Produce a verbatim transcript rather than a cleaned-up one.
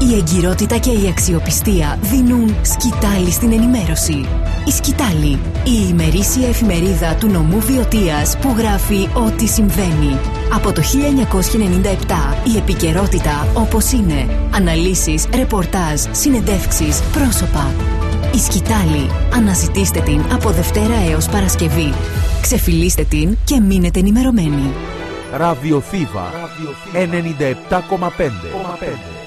Η εγκυρότητα και η αξιοπιστία δίνουν σκητάλη στην ενημέρωση. Η Σκητάλη, η ημερήσια εφημερίδα του νομού Βιωτίας που γράφει ό,τι συμβαίνει. Από το χίλια εννιακόσια ενενήντα επτά η επικαιρότητα όπως είναι. Αναλύσεις, ρεπορτάζ, συνεντεύξεις, πρόσωπα. Η Σκητάλη. Αναζητήστε την από Δευτέρα έως Παρασκευή. Ξεφυλίστε την και μείνετε ενημερωμένοι. Ραδιοθήβα ενενήντα επτά κόμμα πέντε.